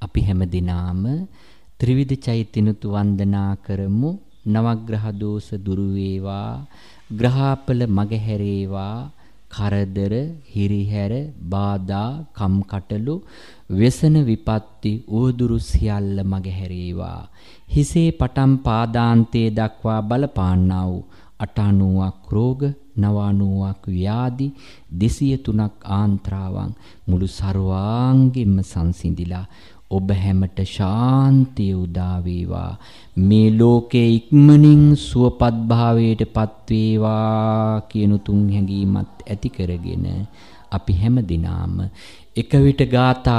අපි හැම දිනාම ත්‍රිවිධ චෛත්‍යනුත් වන්දනා කරමු. නවග්‍රහ දෝෂ දුරු වේවා, ග්‍රහාපල මගහැරේවා, කරදර, හිරිහැර, බාධා, කම්කටොළු, व्यसन විපත්ති උවදුරු සියල්ල මගහැරේවා. හිසේ පටන් පාදාන්තයේ දක්වා බලපාන්නා වූ 90ක් රෝග, 90ක් ව්‍යාධි, 203ක් ආන්ත්‍රාවන් මුළු සර්වාංගෙම සංසිඳිලා ඔබ හැමට ශාන්තිය උදා වේවා. මේ ලෝකේ ඉක්මනින් සුවපත් භාවයට පත් වේවා කියන තුන් හැඟීමත් ඇති කරගෙන අපි හැම දිනාම එක විට ගාථා